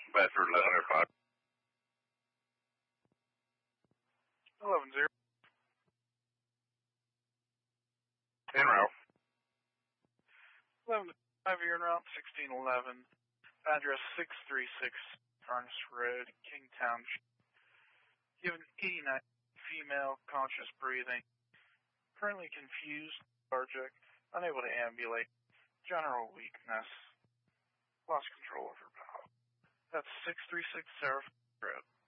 Bedford 1105. 11-0. En route. 11-5, you're en route 1611. Address 636 Furnace Road, King Township. You have an 89 female, conscious breathing, currently confused, lethargic, unable to ambulate, general weakness, lost control of her bowel. That's 636 Seraph Road.